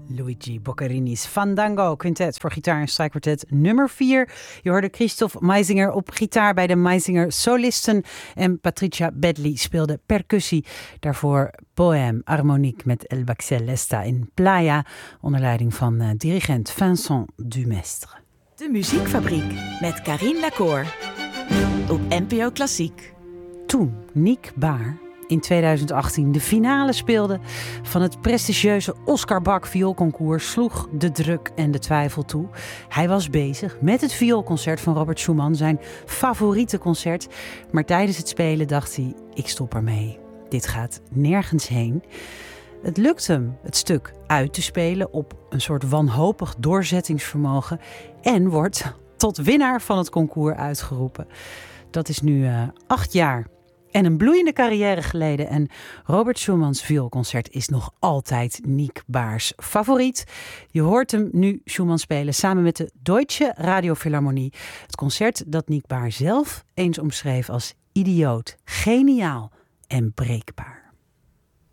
Luigi Boccherini's Fandango Quintet voor gitaar en strijkkwartet nummer 4. Je hoorde Christoph Meisinger op gitaar bij de Meisinger Solisten en Patricia Bedley speelde percussie. Daarvoor Poème harmonique met El Baxel Lesta in Playa onder leiding van dirigent Vincent Dumestre. De Muziekfabriek met Carine Lacour op NPO Klassiek. Toen Nick Baar in 2018 de finale speelde van het prestigieuze Oscar Bach vioolconcours sloeg de druk en de twijfel toe. Hij was bezig met het vioolconcert van Robert Schumann, zijn favoriete concert. Maar tijdens het spelen dacht hij, ik stop ermee. Dit gaat nergens heen. Het lukt hem het stuk uit te spelen op een soort wanhopig doorzettingsvermogen en wordt tot winnaar van het concours uitgeroepen. Dat is nu 8 jaar en een bloeiende carrière geleden. En Robert Schumann's vioolconcert is nog altijd Nick Baars favoriet. Je hoort hem nu Schumann spelen samen met de Deutsche Radiophilharmonie. Het concert dat Nick Baar zelf eens omschreef als idioot, geniaal en breekbaar.